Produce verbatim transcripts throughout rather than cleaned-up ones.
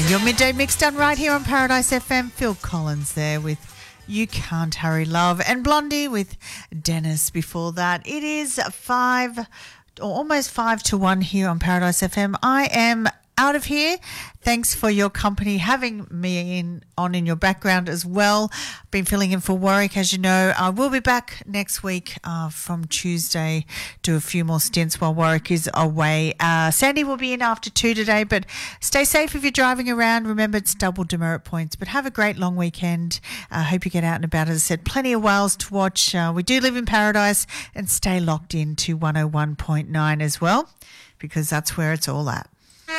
Your midday mix done right here on Paradise F M. Phil Collins there with You Can't Hurry Love, and Blondie with Dennis before that. It is five, or almost five to one here on Paradise F M. I am out of here. Thanks for your company, having me in on in your background as well. Been filling in for Warwick, as you know. I will be back next week uh, from Tuesday. Do a few more stints while Warwick is away. Uh, Sandy will be in after two today, but stay safe if you're driving around. Remember, it's double demerit points. But have a great long weekend. I uh, hope you get out and about. As I said, plenty of whales to watch. Uh, we do live in paradise, and stay locked in to one oh one point nine as well, because that's where it's all at.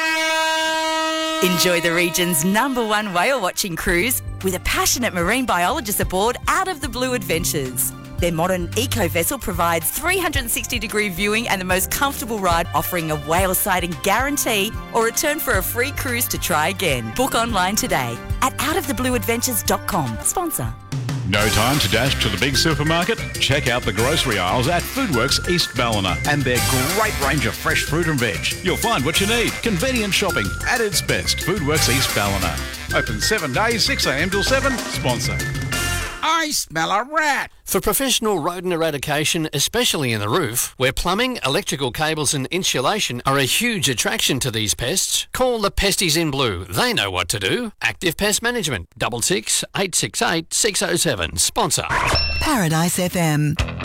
Enjoy the region's number one whale watching cruise with a passionate marine biologist aboard Out of the Blue Adventures. Their modern eco vessel provides three hundred sixty degree viewing and the most comfortable ride, offering a whale sighting guarantee or return for a free cruise to try again. Book online today at out of the blue adventures dot com. Sponsor. No time to dash to the big supermarket? Check out the grocery aisles at Foodworks East Ballina and their great range of fresh fruit and veg. You'll find what you need. Convenient shopping at its best. Foodworks East Ballina. Open seven days, six a m till seven. Sponsor. I smell a rat. For professional rodent eradication, especially in the roof, where plumbing, electrical cables and insulation are a huge attraction to these pests, call the Pesties in Blue. They know what to do. Active Pest Management. Double six eight six eight six oh seven. Sponsor. Paradise F M.